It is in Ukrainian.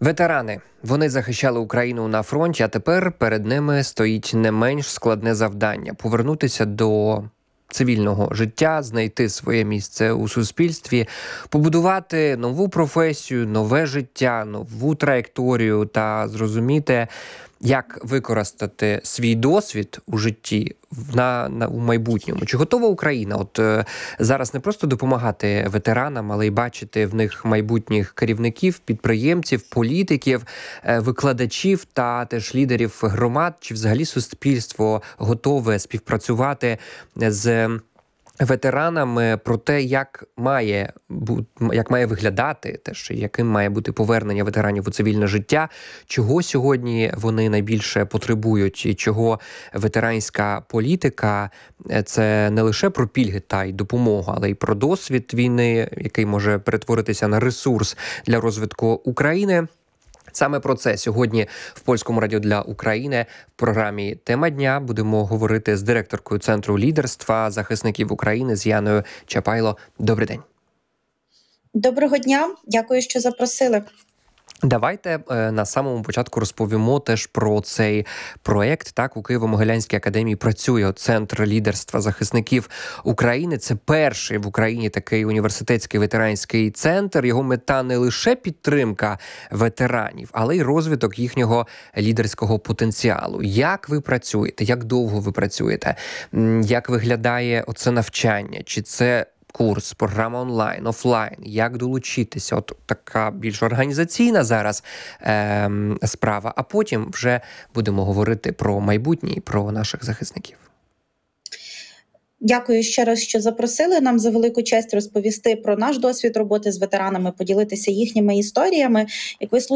Ветерани. Вони захищали Україну на фронті, а тепер перед ними стоїть не менш складне завдання – повернутися до цивільного життя, знайти своє місце у суспільстві, побудувати нову професію, нове життя, нову траєкторію та зрозуміти, як використати свій досвід у житті у майбутньому. Чи готова Україна зараз не просто допомагати ветеранам, але й бачити в них майбутніх керівників, підприємців, політиків, викладачів та теж лідерів громад? Чи взагалі суспільство готове співпрацювати з ветеранами про те, як має виглядати, яким має бути повернення ветеранів у цивільне життя, чого сьогодні вони найбільше потребують, і чого ветеранська політика – це не лише про пільги та й допомогу, але й про досвід війни, який може перетворитися на ресурс для розвитку України. Саме про це сьогодні в Польському радіо для України в програмі «Тема дня» будемо говорити з директоркою Центру лідерства захисників України з Яною Чапайло. Добрий день. Доброго дня. Дякую, що запросили. Давайте на самому початку розповімо теж про цей проєкт. Так, у Києво-Могилянській академії працює Центр лідерства захисників України. Це перший в Україні такий університетський ветеранський центр. Його мета не лише підтримка ветеранів, але й розвиток їхнього лідерського потенціалу. Як ви працюєте? Як довго ви працюєте? Як виглядає оце навчання? Чи це курс, програма онлайн, офлайн, як долучитися? Така більш організаційна зараз справа, а потім вже будемо говорити про майбутнє і про наших захисників. Дякую ще раз, що запросили. Нам за велику честь розповісти про наш досвід роботи з ветеранами, поділитися їхніми історіями. Як ви